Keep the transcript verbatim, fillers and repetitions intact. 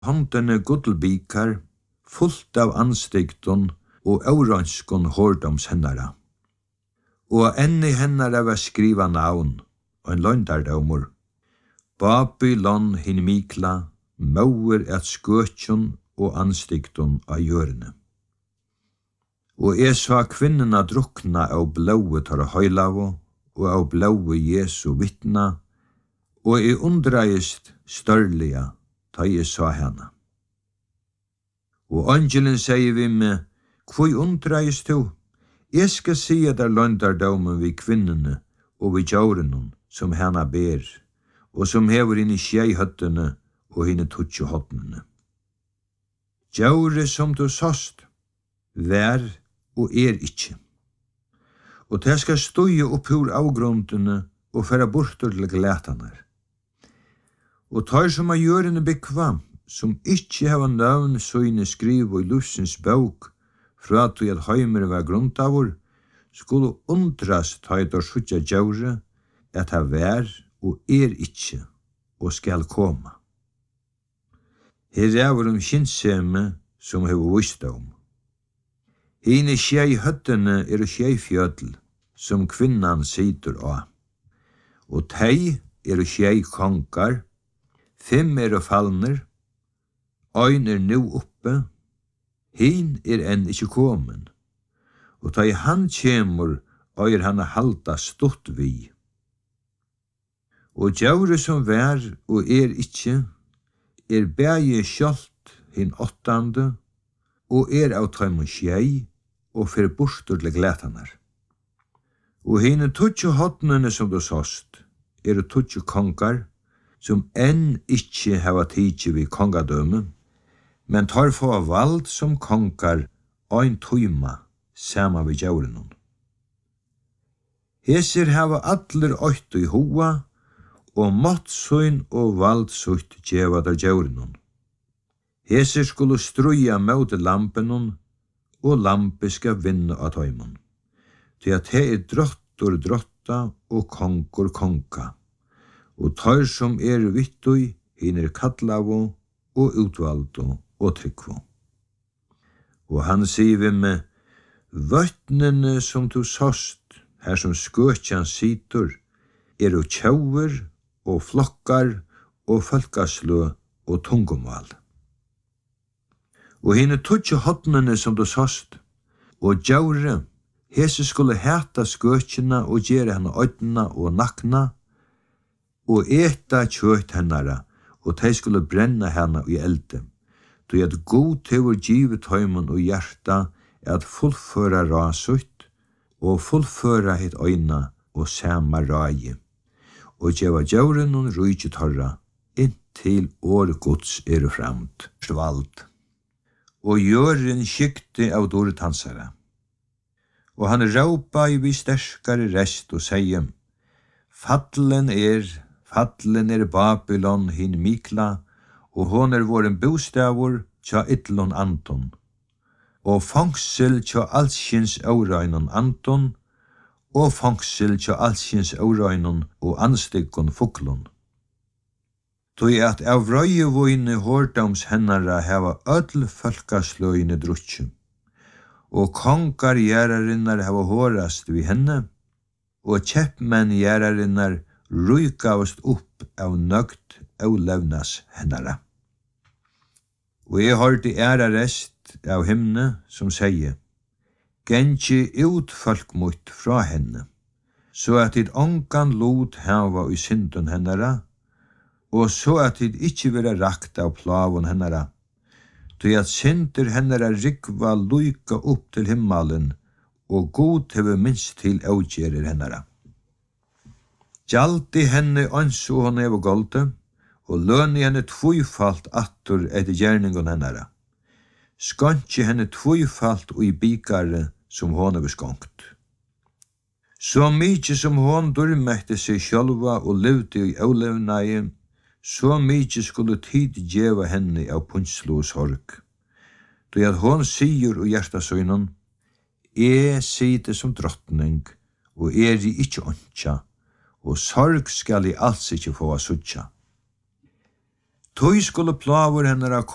håndene guddelbikar, fullt av anstigton og auranskon hårdoms hennara. Og enn i hennara var skriva navn, og en løgndardomur. Babylon hin mikla, mauer et skøtjon og anstigton av hjørne. Og jeg sa kvinnena drukna av blåe tar høylavo, og av blåe Jesu vittna, og jeg undreist størliga, ta jeg sa henne. Og angelen sier vi meg, hvor undreist du? Jeg skal si der løgndardomen vi kvinnene og vi djaurenon som henne ber, og som hever inn i skjeihøttene og henne tutsje hottene. Djaure som du såst, vær og er ikkje. Og det skal støye opp ur avgrundene og færa bortur til glætanar. Og tar som av gjørende bekvam, som ikkje hava navn søyne skriv i lusens bok, fra at at heimer var grundavur, skulle undrast tøydor sutja djaure, at ha vær og er ikkje, og skal koma. Her er um kinnseme som hever visdom. Hine skjei høttene er skjei fjödl, som kvinnan sitter av. Og tei er skjei konkar, fem er fallner, ein er nu oppe, hin er enn ikkje komen, og ta i han kjemur, øyer han a halda stort vi. Og djaure som vær og er ikkje, er bæje skjolt hin åttande, og er av tøymon skjei, og fer bortur til glætanar. Og hine tutsje hotnene som du såst, er tutsje kongar, som enn ikkje hava tidsi vi kongadøme, men tar få vald som kongar ein tøyma sama vi djaurenon. Hesir hava allir oitt i hoa, og måttsøyn og valdsutt djeva der djaurenon. Hesir skulle struja møte lampenon, og lampe skal vinna av tøymon. Til at he er drottur drotta og konkur konka, og tar som er vittui, hin er kallavo og utvaldo og tryggvo. Og han sier vi med, vøtnene som du såst, her som skøtjan situr, er og tjauver og flokkar og folkaslø og tungumal. Og hine tutsje hotnene som du såst, og djaure, hese skulle heta skøtjena og gjere henne øydna og nakna, og eta kjøtt hennara, og de skulle brenna henne i elde. Du at god tevur givet høymon og hjarta at fullføra rasutt, og fullføra hitt øyna og sama rai, og djeva djauren og rujtje torra, inntil år gods er framt, svald. Og gjøren skikte av dåret hansara. Og han råpa i vi sterskare rest og seie, fallen er, fallen er Babylon hin mikla, og hon er våren bostavur tja ytlon Anton, og fangsel tja alskins aurainon Anton, og fangsel tja alskins aurainon og anstikon fuklon. Tui at av røyevoine hårdoms hennara heva öll folkasløyne drutje, og kongar gjerarinnar heva hårast vi henne, og kjeppmenn gjerarinnar rujkavast upp av nøgt av levnas hennara. Og jeg hørte æra rest av himne som sier, gengi ut folk mot fra henne, så at dit ongan lot hava i synden hennara, og så at dit ikkje vera rakt av plavon hennara, til at synder hennara rikva luika upp til himmelen, og god hever minst til avgjerer hennara. Gjaldi henne anså hon hever golde, og lønni henne tvøyfalt attur etter gjerningon hennara. Skantje henne tvøyfalt og i bikare som hon hever skonkt. Så mykje som hon durmekte seg sjálva og levde i avlevnaie, så mykje skulle tid djeva henne av punnslo og sorg. Då at hon sier og hjertasøynon, «Jeg sitter som drottning, og er i ikkje åntja, og sorg skal i alls ikkje få a suttja.» Tøy skulle plavur hennara